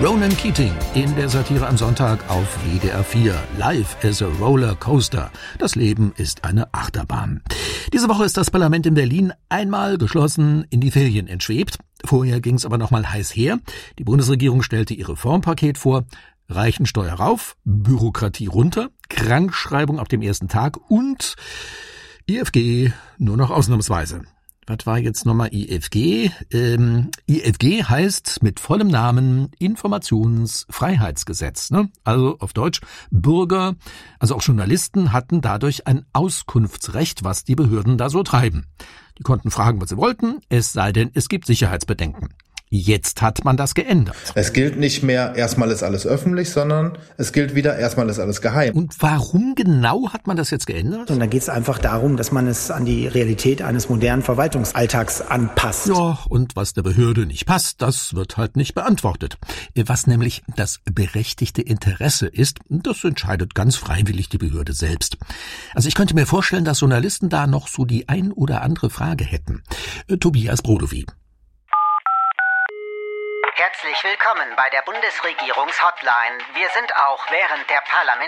Ronan Keating in der Satire am Sonntag auf WDR 4. Life is a Roller Coaster. Das Leben ist eine Achterbahn. Diese Woche ist das Parlament in Berlin einmal geschlossen in die Ferien entschwebt. Vorher ging es aber noch mal heiß her. Die Bundesregierung stellte ihr Reformpaket vor. Reichensteuer rauf, Bürokratie runter, Krankschreibung ab dem ersten Tag und IFG nur noch ausnahmsweise. Was war jetzt nochmal IFG? IFG heißt mit vollem Namen Informationsfreiheitsgesetz. Ne? Also auf Deutsch, Bürger, also auch Journalisten hatten dadurch ein Auskunftsrecht, was die Behörden da so treiben. Die konnten fragen, was sie wollten, es sei denn, es gibt Sicherheitsbedenken. Jetzt hat man das geändert. Es gilt nicht mehr, erstmal ist alles öffentlich, sondern es gilt wieder, erstmal ist alles geheim. Und warum genau hat man das jetzt geändert? Und da geht es einfach darum, dass man es an die Realität eines modernen Verwaltungsalltags anpasst. Ja, und was der Behörde nicht passt, das wird halt nicht beantwortet. Was nämlich das berechtigte Interesse ist, das entscheidet ganz freiwillig die Behörde selbst. Also ich könnte mir vorstellen, dass Journalisten da noch so die ein oder andere Frage hätten. Tobias Brodowy. Herzlich willkommen bei der Bundesregierungshotline. Wir sind auch während der